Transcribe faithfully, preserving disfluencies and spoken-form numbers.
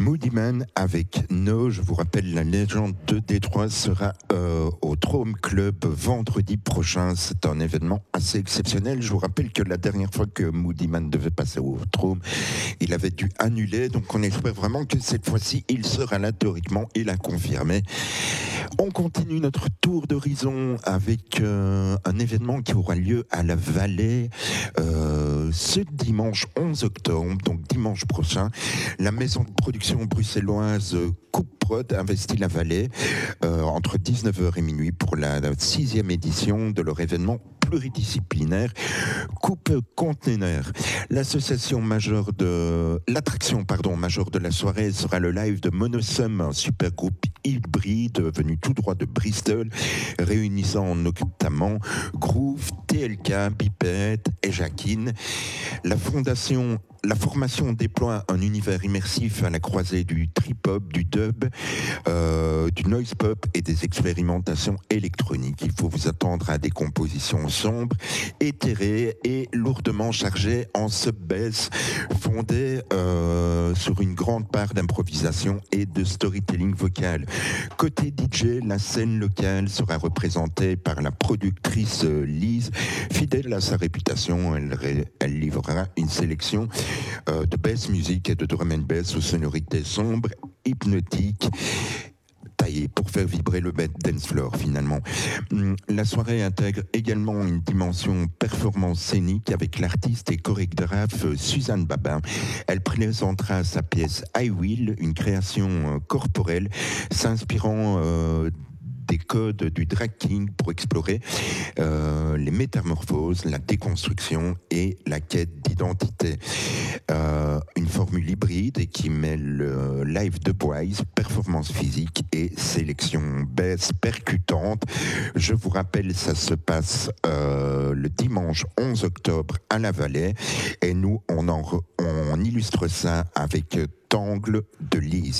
Moody Man avec No. Je vous rappelle, la légende de Détroit sera euh, au Trome Club vendredi prochain. C'est un événement assez exceptionnel. Je vous rappelle que la dernière fois que Moody Man devait passer au Trome, il avait dû annuler. Donc on espère vraiment que cette fois-ci, il sera là théoriquement. Il a confirmé. On continue notre tour d'horizon avec euh, un événement qui aura lieu à la Vallée euh, ce dimanche onze octobre, donc dimanche prochain. La maison de production bruxelloise Coupe Prod investit la Vallée euh, entre dix-neuf heures et minuit pour la, la sixième édition de leur événement pluridisciplinaire Coupe Container. L'association majeure de l'attraction pardon majeure de la soirée sera le live de Monosum, un super groupe hybride venu tout droit de Bristol, réunissant notamment Groove, T L K, Biped et Jacquine. La fondation La formation déploie un univers immersif à la croisée du trip-hop, du dub, euh, du noise pop et des expérimentations électroniques. Il faut vous attendre à des compositions sombres, éthérées et lourdement chargées en sub-bass, fondées euh, sur une grande part d'improvisation et de storytelling vocal. Côté D J, la scène locale sera représentée par la productrice Lise. Fidèle à sa réputation, elle, ré, elle livrera une sélection Euh, de bass music et de drum and bass aux sonorités sombres, hypnotiques, taillées pour faire vibrer le dance floor finalement. La soirée intègre également une dimension performance scénique avec l'artiste et chorégraphe Suzanne Babin. Elle présentera sa pièce I Will, une création corporelle s'inspirant euh, des codes du drag king pour explorer euh, les métamorphoses, la déconstruction et la quête d'identité. Euh, une formule hybride qui mêle euh, live de boys, performance physique et sélection basse percutante. Je vous rappelle, ça se passe euh, le dimanche onze octobre à la Vallée et nous, on, en re, on illustre ça avec Tangle de Lise.